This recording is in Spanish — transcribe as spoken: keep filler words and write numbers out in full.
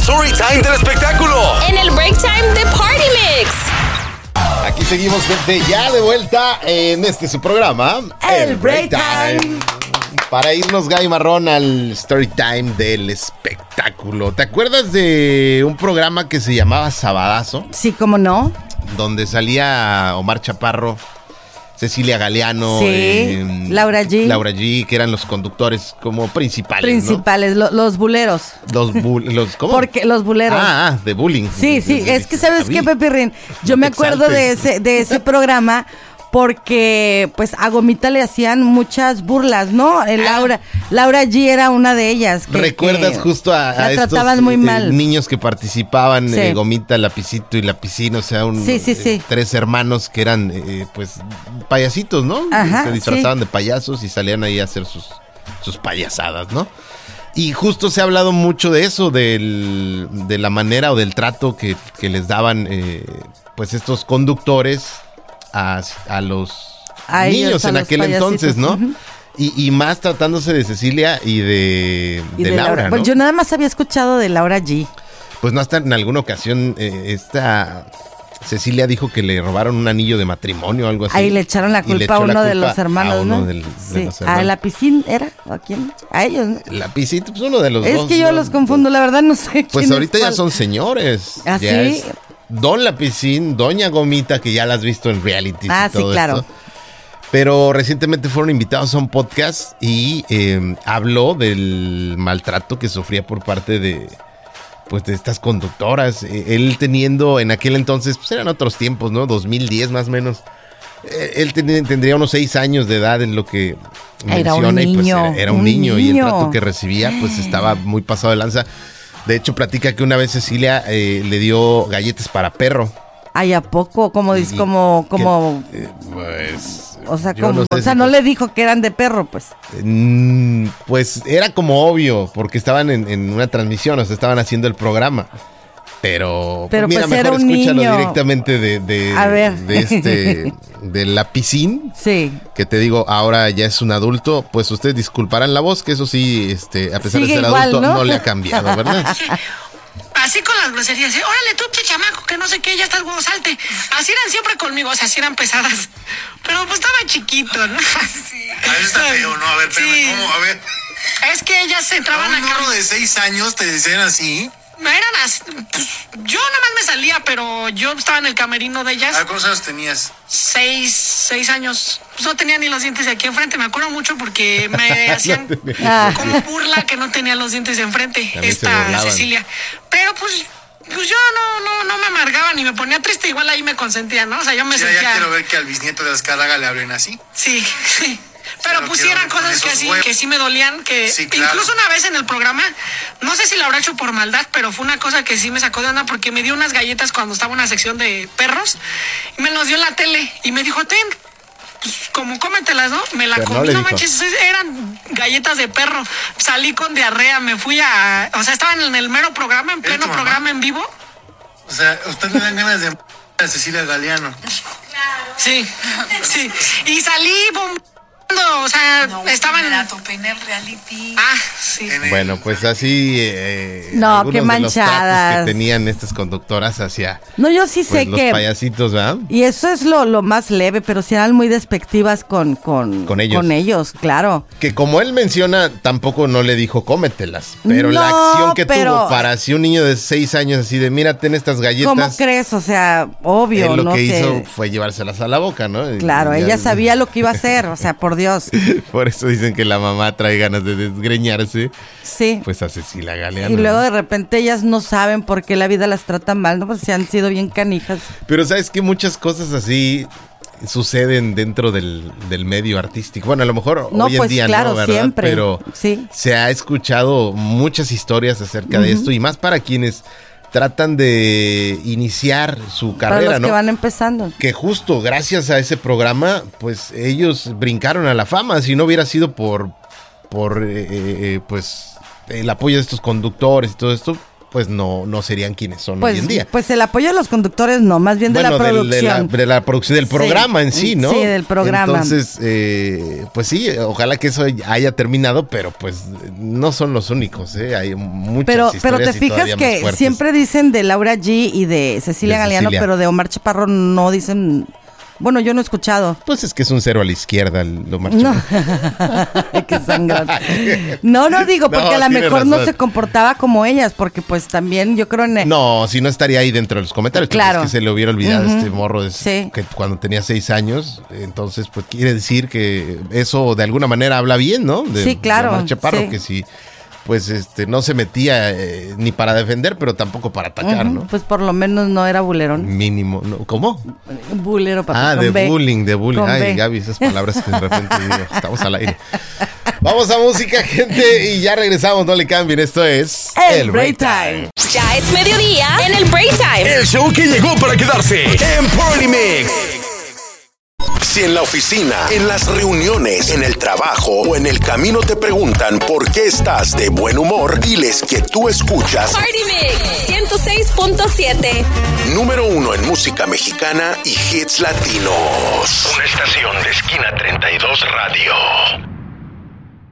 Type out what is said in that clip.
story time del espectáculo. En el break time de Party Mix. Aquí seguimos, gente, ya de vuelta en este su programa, El, el Break Time. time. Para irnos, Gaby Marrón, al story time del espectáculo. ¿Te acuerdas de un programa que se llamaba Sabadazo? Sí, ¿cómo no? Donde salía Omar Chaparro, Cecilia Galeano, sí, eh, Laura G. Laura G, que eran los conductores como principales, Principales, ¿no? lo, los buleros. Los, bu los ¿cómo? Porque los buleros. Ah, ah, de bullying. Sí, sí, de, de, es que ¿sabes qué, Pepirrín? Yo no me acuerdo de ese, de ese programa porque pues a Gomita le hacían muchas burlas, ¿no? El Laura, Laura G era una de ellas. Que, ¿Recuerdas que justo a, a estos trataban muy eh, mal. niños que participaban, sí. eh, Gomita, Lapicito y Lapicino, o sea, un, sí, sí, sí. Eh, tres hermanos que eran eh, pues payasitos, ¿no? Ajá, se disfrazaban sí. de payasos y salían ahí a hacer sus, sus payasadas, ¿no? Y justo se ha hablado mucho de eso, del, de la manera o del trato que, que les daban eh, pues estos conductores a, a los a niños ellos, a en los aquel payasitos. entonces, ¿no? Uh-huh. Y, y más tratándose de Cecilia y de, y de, de Laura, Laura. ¿no? Pues yo nada más había escuchado de Laura G. Pues no, hasta en alguna ocasión eh, esta Cecilia dijo que le robaron un anillo de matrimonio o algo así. Ahí le echaron la culpa a uno de los hermanos, a uno ¿no? del, de sí. los hermanos. ¿A la piscina era? ¿O a quién? A ellos, ¿no? La piscina, pues uno de los es dos. Es que yo ¿no? los confundo, la verdad no sé Pues quién ahorita es ya cuál. son señores. ¿Ah, ya sí? es Don Lapicín, Doña Gomita, que ya la has visto en reality. Ah, y todo sí, claro. Esto. Pero recientemente fueron invitados a un podcast y eh, habló del maltrato que sufría por parte de, pues, de estas conductoras. Eh, él teniendo en aquel entonces, pues eran otros tiempos, ¿no? dos mil diez más o menos. Eh, él ten, tendría unos seis años de edad en lo que era menciona. un Y pues niño, era, era un, un niño, niño y el trato que recibía pues estaba muy pasado de lanza. De hecho, platica que una vez Cecilia eh, le dio galletas para perro. Ay, ¿a poco? Como dice, como, como... Que, eh, pues... O sea, Yo como, no sé o sea si no fue- le dijo que eran de perro, pues. Mm, Pues era como obvio, porque estaban en, en una transmisión, o sea, estaban haciendo el programa. Pero, Pero, pues, mira, pues, era mejor un escúchalo niño. directamente de, de, A ver. de este, de Lapicín, Sí. que te digo, ahora ya es un adulto. Pues ustedes disculparán la voz, que eso sí, este, a pesar Sigue de ser igual, adulto, ¿no? no le ha cambiado, ¿verdad? Así con las groserías, ¿eh? Órale tú, che chamaco, que no sé qué, ya estás huevo, salte. Así eran siempre conmigo, o sea, así eran pesadas. Pero pues estaba chiquito, ¿no? Sí. A ver, está feo, ¿no? A ver, espérame, Sí. ¿cómo? A ver. Es que ellas se entraban ¿A un acá. niño de seis años te decían así? Eran así, pues, yo nada más me salía, pero yo estaba en el camerino de ellas. ¿A cuántos años tenías? Seis, seis años. Pues no tenía ni los dientes de aquí enfrente. Me acuerdo mucho porque me hacían Ah. como burla que no tenía los dientes de enfrente. También se Esta burlaban. Cecilia. Pero pues, pues yo no, no, no me amargaba ni me ponía triste. Igual ahí me consentía, ¿no? O sea, yo me Sí, ya sentía. quiero ver que al bisnieto de Azcárraga le hablen así. Sí, sí. Pero Pero pues sí quiero eran ver con cosas que esos sí, huevos. que sí me dolían, que Sí, claro. incluso una vez en el programa, no sé si lo habrá hecho por maldad, pero fue una cosa que sí me sacó de onda porque me dio unas galletas cuando estaba en una sección de perros y me los dio en la tele y me dijo, ten, pues como cómetelas, ¿no? Me la Pero no comí, le no dijo. manches, eran galletas de perro. Salí con diarrea, me fui a, o sea, estaba en el mero programa, en ¿Era pleno tu mamá? programa en vivo. O sea, a usted le dan ganas de a Cecilia Galeano. Sí, sí. Y salí bombeando, o sea, No, estaban... me la topé en el reality. Ah, sí. En el- Bueno, pues así. Eh, No, algunos qué de los tratos manchadas. que tenían estas conductoras hacia No, yo sí pues, sé los que... payasitos, ¿verdad? Y eso es lo, lo más leve, pero si eran muy despectivas con, con, Con ellos. con ellos, claro. Que como él menciona, tampoco no le dijo cómetelas. Pero la No, acción que pero- tuvo para si un niño de seis años así de, mira, ten estas galletas. ¿Cómo crees? O sea, obvio, Él lo no que sé. hizo fue llevárselas a la boca, ¿no? Y Claro, ya- ella sabía lo que iba a hacer, o sea, por Dios. Por eso dicen que la mamá trae ganas de desgreñarse. Sí. Pues a Cecilia Galeano. Y luego ¿no? de repente ellas no saben por qué la vida las trata mal, ¿no? Pues se han sido bien canijas. Pero sabes que muchas cosas así suceden dentro del, del medio artístico. Bueno, a lo mejor No, hoy en pues día claro, no, ¿verdad? siempre. Pero Sí. se ha escuchado muchas historias acerca de esto y más para quienes tratan de iniciar su Para carrera, los ¿no? que van empezando. Que justo gracias a ese programa, pues ellos brincaron a la fama. Si no hubiera sido por, por eh, eh, pues, el apoyo de estos conductores y todo esto, pues no, no serían quienes son pues, hoy en día. Pues el apoyo de los conductores no, más bien bueno, de la del, producción. de, la, de la producción del programa sí, en sí, ¿no? Sí, del programa. Entonces, eh, pues sí, ojalá que eso haya terminado, pero pues no son los únicos, ¿eh? Hay muchas pero, historias pero te y fijas todavía más que fuertes. siempre dicen de Laura G y de Cecilia De Galeano, Cecilia. pero de Omar Chaparro no dicen... Bueno, yo no he escuchado. Pues es que es un cero a la izquierda, el Omar No. Chaparro. Qué sangrante. No, no digo, porque No, a lo tiene mejor no razón. se comportaba como ellas, porque pues también yo creo en... No, si no estaría ahí dentro de los comentarios. Claro. Es que se le hubiera olvidado Ujú. este morro de, Sí. que cuando tenía seis años. Entonces, pues quiere decir que eso de alguna manera habla bien, ¿no? De, Sí, claro, de Omar Chaparro, sí. que sí, pues este, no se metía eh, ni para defender, pero tampoco para atacar, Ujú, ¿no? pues por lo menos no era bulerón. Mínimo. ¿no? ¿Cómo? Bulero, papá. Ah, con de B. bullying, de bullying. Con Ay, B. Gaby, esas palabras que de repente digo, estamos al aire. Vamos a música, gente, y ya regresamos, no le cambien. Esto es El Break Time. Ya es mediodía en el Break Time. El show que llegó para quedarse en Party Mix. Si en la oficina, en las reuniones, en el trabajo o en el camino te preguntan por qué estás de buen humor, diles que tú escuchas Party Mix ciento seis punto siete. número uno en música mexicana y hits latinos. Una estación de Esquina treinta y dos Radio.